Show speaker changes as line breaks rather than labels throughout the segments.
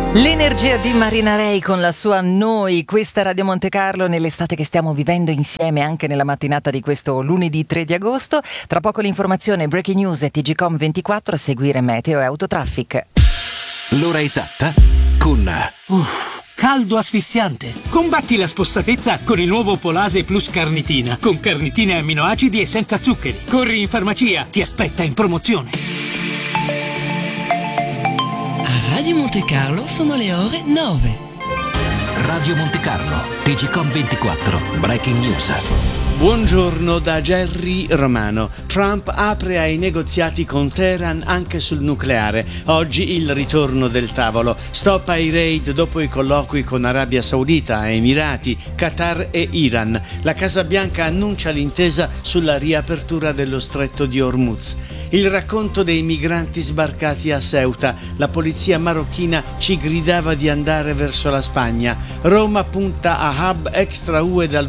L'energia di Marina Rei con la sua Noi, questa Radio Monte Carlo nell'estate che stiamo vivendo insieme anche nella mattinata di questo lunedì 3 di agosto. Tra poco l'informazione, breaking news e TGcom 24, a seguire meteo e autotraffic.
L'ora esatta con...
caldo asfissiante. Combatti la spossatezza con il nuovo Polase Plus Carnitina, con carnitina e amminoacidi e senza zuccheri. Corri in farmacia, ti aspetta in promozione.
A Radio Monte Carlo sono le ore 9.
Radio Monte Carlo, TGcom 24, breaking news.
Buongiorno da Gerry Romano. Trump apre ai negoziati con Teheran anche sul nucleare. Oggi il ritorno del tavolo. Stop ai raid dopo i colloqui con Arabia Saudita, Emirati, Qatar e Iran. La Casa Bianca annuncia l'intesa sulla riapertura dello stretto di Hormuz. Il racconto dei migranti sbarcati a Ceuta. La polizia marocchina ci gridava di andare verso la Spagna. Roma punta a hub extra UE dal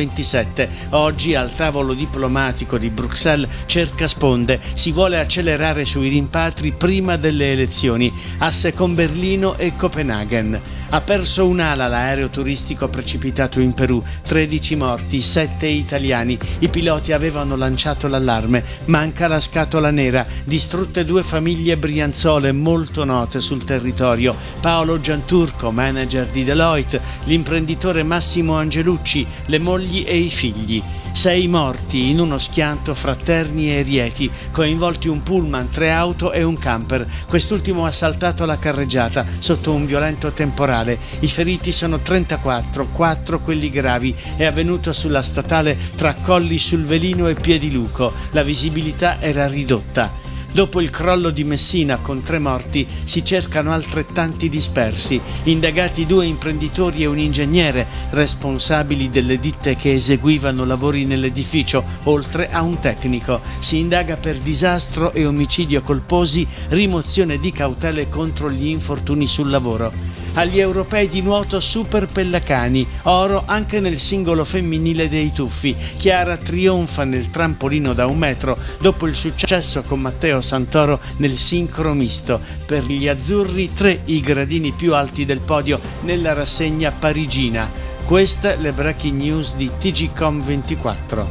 2027. Oggi al tavolo diplomatico di Bruxelles cerca sponde. Si vuole accelerare sui rimpatri prima delle elezioni. Asse con Berlino e Copenaghen. Ha perso un'ala l'aereo turistico precipitato in Perù. 13 morti, 7 italiani. I piloti avevano lanciato l'allarme. Manca la scatola nera. Distrutte 2 famiglie brianzole molto note sul territorio. Paolo Gianturco, manager di Deloitte, l'imprenditore Massimo Angelucci, le mogli e i figli. 6 morti in uno schianto fra Terni e Rieti, coinvolti un pullman, 3 auto e un camper. Quest'ultimo ha saltato la carreggiata sotto un violento temporale. I feriti sono 34, 4 quelli gravi. È avvenuto sulla statale tra Colli sul Velino e Piediluco. La visibilità era ridotta. Dopo il crollo di Messina con 3 morti si cercano altrettanti dispersi. Indagati 2 imprenditori e un ingegnere responsabili delle ditte che eseguivano lavori nell'edificio, oltre a un tecnico. Si indaga per disastro e omicidio colposi, rimozione di cautele contro gli infortuni sul lavoro. Agli europei di nuoto Super Pellacani, oro anche nel singolo femminile dei tuffi. Chiara trionfa nel trampolino da 1 metro dopo il successo con Matteo Santoro nel sincro misto. Per gli azzurri 3 i gradini più alti del podio nella rassegna parigina. Queste le breaking news di TGcom 24.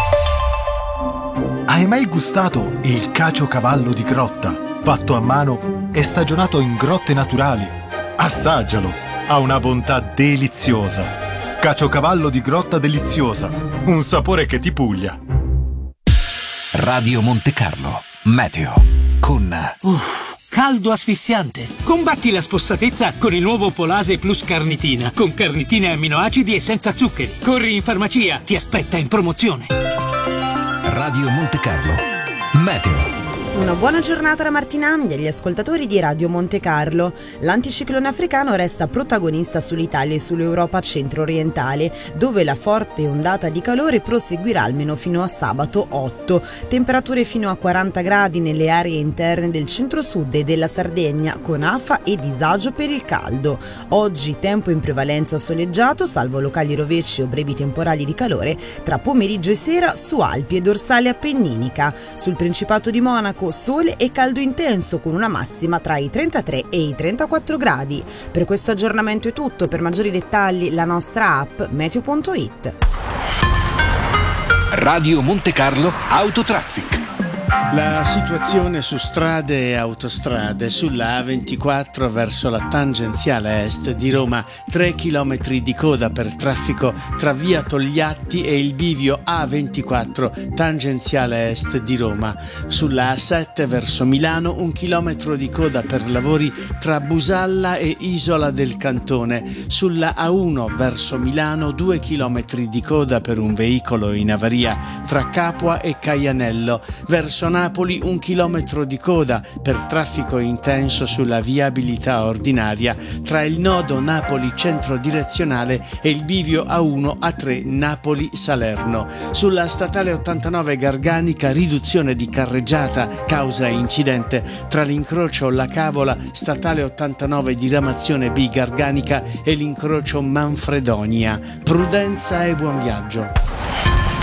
Hai mai gustato il caciocavallo di grotta, fatto a mano e stagionato in grotte naturali? Assaggialo, ha una bontà deliziosa. Caciocavallo di grotta deliziosa, un sapore che ti puglia.
Radio Monte Carlo, meteo con...
caldo asfissiante. Combatti la spossatezza con il nuovo Polase Plus Carnitina, con carnitina e amminoacidi e senza zuccheri. Corri in farmacia, ti aspetta in promozione.
Radio Monte Carlo, meteo.
Una buona giornata da Martina e agli ascoltatori di Radio Monte Carlo. L'anticiclone africano resta protagonista sull'Italia e sull'Europa centro-orientale, dove la forte ondata di calore proseguirà almeno fino a sabato 8. Temperature fino a 40 gradi nelle aree interne del centro-sud e della Sardegna, con afa e disagio per il caldo. Oggi tempo in prevalenza soleggiato, salvo locali rovesci o brevi temporali di calore, tra pomeriggio e sera su Alpi e dorsale appenninica. Sul Principato di Monaco sole e caldo intenso con una massima tra i 33 e i 34 gradi. Per questo aggiornamento è tutto. Per maggiori dettagli la nostra app meteo.it.
Radio Monte Carlo Autotraffic.
La situazione su strade e autostrade. Sulla A24 verso la tangenziale est di Roma, 3 chilometri di coda per traffico tra via Togliatti e il bivio A24 tangenziale est di Roma. Sulla A7 verso Milano, 1 chilometro di coda per lavori tra Busalla e Isola del Cantone. Sulla A1 verso Milano, 2 chilometri di coda per un veicolo in avaria tra Capua e Caianello. Verso Napoli 1 chilometro di coda per traffico intenso sulla viabilità ordinaria tra il nodo Napoli centro direzionale e il bivio A1 A3 Napoli Salerno. Sulla statale 89 Garganica, riduzione di carreggiata causa incidente tra l'incrocio La Cavola statale 89 diramazione B Garganica e l'incrocio Manfredonia. Prudenza e buon viaggio.